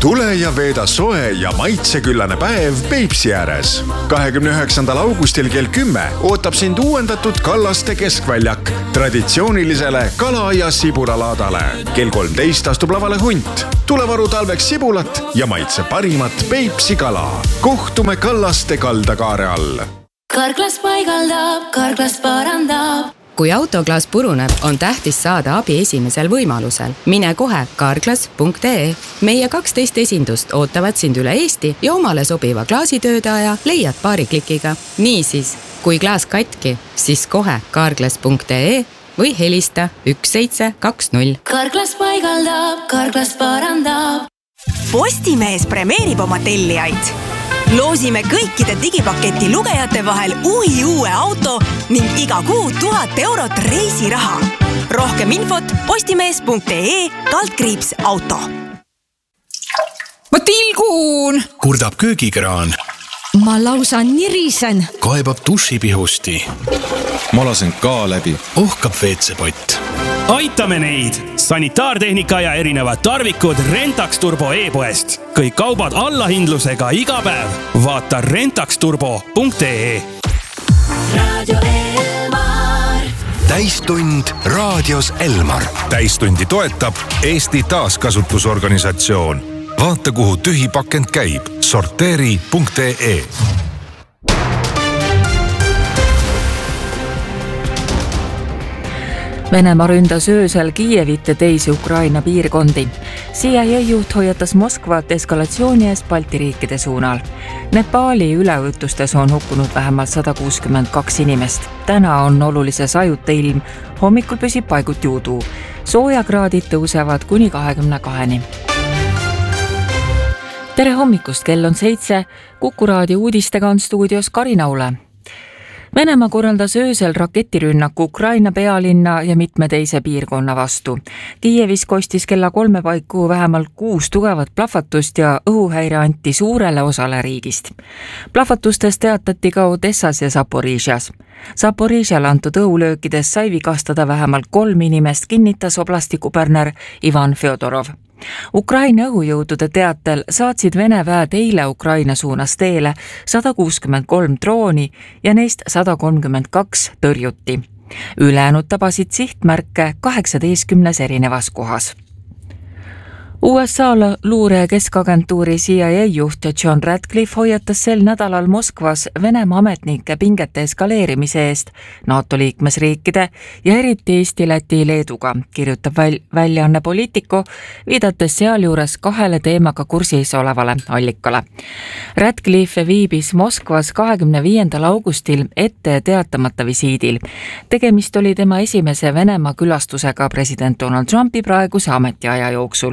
Tule ja veeda soe ja maitseküllane päev Peipsi ääres. 29. augustil kell 10 ootab sind uuendatud Kallaste keskväljak traditsioonilisele kala- ja sibulalaadale. Kell 13 astub lavale hunt. Tule varu talveks sibulat ja maitse parimat Peipsi kala. Kohtume Kallaste kaldakaare all. Karklas paigaldab, Karklas parandab. Kui autoklaas puruneb, on tähtis saada abi esimesel võimalusel. Mine kohe karklas.ee. Meie 12 esindust ootavad sind üle Eesti ja omale sobiva klaasitöödaja leiad paari klikiga. Niisiis, kui klaas katki, siis kohe karklas.ee või helista 1720. Karklas paigaldab, Karklas parandab. Postimees premeerib oma tellijaid. Loosime kõikide digipaketi lugejate vahel uue auto ning iga kuu 1000 eurot reisiraha. Rohkem infot postimees.ee/auto. Ma tilgun! Kurdab köögikraan. Ma lausa nirisen. Kaebab dušipihusti. Ma lasen ka läbi. Ohkab WC-pott. Aitame neid! Sanitaartehnika ja erinevad tarvikud Rentax Turbo e-poest. Kõik kaubad allahindlusega iga päev. Vaata rentaxturbo.ee. Radio Elmar. Täistund raadios Elmar. Täistundi toetab Eesti taaskasutusorganisatsioon. Vaata, kuhu tühi pakend käib. Sorteeri.ee. Venemaa ründas öösel Kiievit ja teisi Ukraina piirkondi. CIA juht hoiatas Moskvat eskalatsiooni eest Balti riikide suunal. Nepali üleujutustes on hukkunud vähemalt 162 inimest. Täna on olulise sajuta ilm. Hommikul püsib paiguti udu. Soojakraadid tõusevad kuni 22-ni. Tere hommikust, kell on 7. Kuku raadio uudistega on stuudios Karina Ule. Venemaa korraldas öösel raketirünnaku Ukraina pealinna ja mitme teise piirkonna vastu. Kiievis kostis kella 3 paiku vähemalt 6 tugevat plahvatust ja õhuhäire anti suurele osale riigist. Plahvatustest teatati ka Odessas ja Zaporižjas. Zaporižjal antud õhulöökides sai vigastada vähemalt 3 inimest, kinnitas oblasti kuberner Ivan Fjodorov. Ukraina õhujõudude teatel saatsid Vene väed eile Ukraina suunas teele 163 drooni ja neist 132 tõrjuti. Ülejäänud tabasid sihtmärke 18 erinevas kohas. USA luure keskagentuuri CIA juht John Ratcliffe hoiatas sel nädalal Moskvas Venemaa ametnike pingete eskaleerimise eest NATO liikmesriikide ja eriti Eesti, Läti, Leeduga, kirjutab väljaanne Politico, viidates sealjuures 2 teemaga kursis olevale allikale. Ratcliffe viibis Moskvas 25. augustil ette teatamata visiidil. Tegemist oli tema esimese Venemaa külastusega president Donald Trumpi praeguse ametiaja jooksul.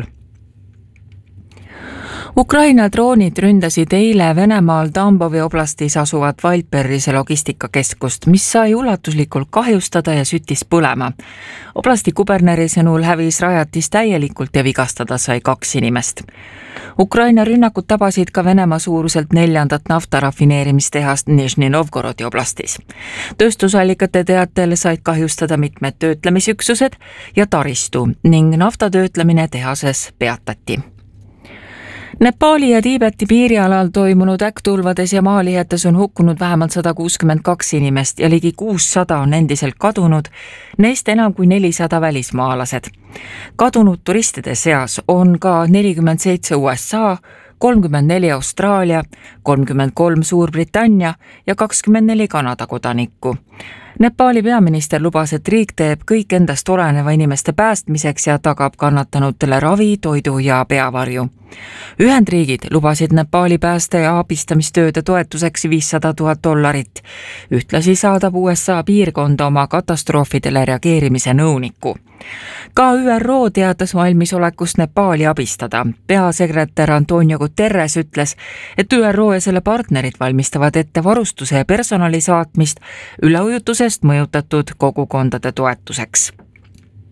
Ukraina droonid ründasid eile Venemaal Tambovi oblastis asuvat Waldberrise logistikakeskust, mis sai ulatuslikult kahjustada ja süttis põlema. Oblasti kuberneri sõnul hävis rajatis täielikult ja vigastada sai 2 inimest. Ukraina rünnakud tabasid ka Venemaa suuruselt 4. naftarafineerimistehast Nižni Novgorodi oblastis. Tööstusallikate teatel said kahjustada mitmed töötlemisüksused ja taristu ning naftatöötlemine tehases peatati. Nepali ja Tiibeti piirialal toimunud äkkutulvades ja maalihetes on hukkunud vähemalt 162 inimest ja ligi 600 on endiselt kadunud, neist enam kui 400 välismaalased. Kadunud turistide seas on ka 47 USA, 34 Austraalia, 33 Suurbritannia ja 24 Kanada kodanikku. Nepali peaminister lubas, et riik teeb kõik endast oleneva inimeste päästmiseks ja tagab kannatanutele ravi, toidu ja peavarju. Ühendriigid lubasid Nepali pääste- ja abistamistööde toetuseks $500,000. Ühtlasi saadab USA piirkonda oma katastroofidele reageerimise nõuniku. Ka ÜRO teatas valmisolekust Nepali abistada. Peasekretär Antonio Guterres ütles, et ÜRO ja selle partnerid valmistavad ette varustuse ja personali saatmist üleujutusest mõjutatud kogukondade toetuseks.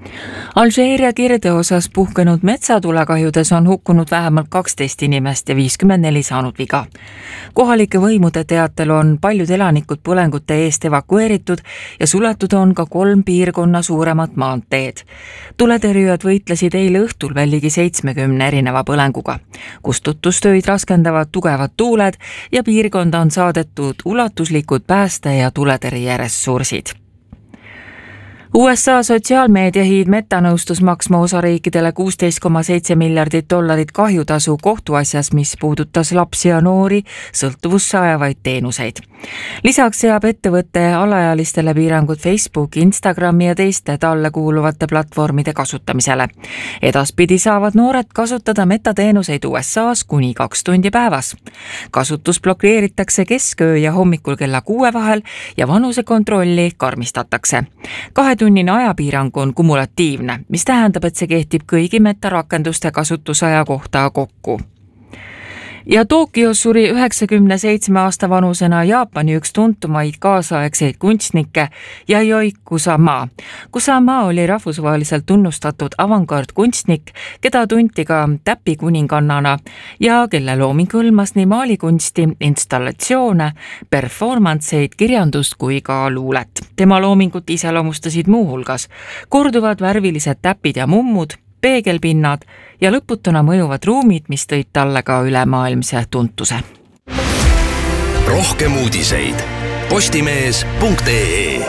Alžeeria kirdeosas puhkenud metsatulekahjudes on hukkunud vähemalt 12 inimest ja 54 saanud viga. Kohalike võimude teatel on paljud elanikud põlengute eest evakueeritud ja suletud on ka 3 piirkonna suuremat maanteed. Tuletõrjujad võitlesid eile õhtul veel ligi 70 erineva põlenguga. Kustutustöid raskendavad tugevad tuuled ja piirkonda on saadetud ulatuslikud pääste- ja tuletõrjeressursid. USA sotsiaalmeedia hiid Meta nõustus maksma osariikidele $16,7 miljardit kahjutasu kohtuasjas, mis puudutas lapsi ja noori sõltuvusse ajavaid teenuseid. Lisaks seab ettevõtte alaealistele piirangud Facebook, Instagrami ja teiste talle kuuluvate platvormide kasutamisele. Edaspidi saavad noored kasutada Meta teenuseid USAs kuni 2 tundi päevas. Kasutus blokeeritakse kesköö ja hommikul kella 6 vahel ja vanusekontrolli karmistatakse. 2-tunnine ajapiirang on kumulatiivne, mis tähendab, et see kehtib kõigi Meta rakenduste kasutusaja kohta kokku. Ja Tokyos suri 97 aasta vanusena Jaapani üks tuntumaid kaasaegseid kunstnikke Yayoi Kusama. Kusama oli rahvusvaheliselt tunnustatud avantgardkunstnik, keda tunti ka täpikuningannana ja kelle looming hõlmas nii maalikunsti, installatsioone, performanceid, kirjandust kui ka luulet. Tema loomingut iseloomustasid muuhulgas korduvad värvilised täpid ja mummud, peegelpinnad ja lõputuna mõjuvad ruumid, mis tõid talle ka ülemaailmse tuntuse. Rohkem uudiseid postimees.ee.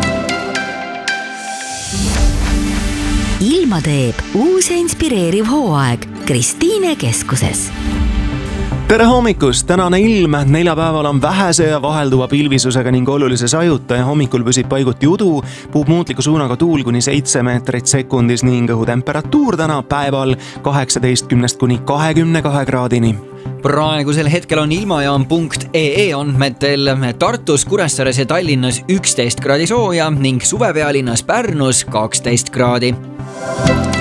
Ilma teeb uus ja inspireeriv hooaeg Kristiine keskuses. Tere hommikust! Tänane ilm neljapäeval on vähese ja vahelduva pilvisusega ning olulise sajuta ja hommikul püsib paiguti udu, puhub muutliku suunaga tuul kuni 7 meetrit sekundis ning õhutemperatuur täna päeval 18 kuni 22 kraadini. Praegusel hetkel on ilmajaam.ee andmetel Tartus, Kuressaares ja Tallinnas 11 kraadi sooja ning suvepealinnas Pärnus 12 kraadi.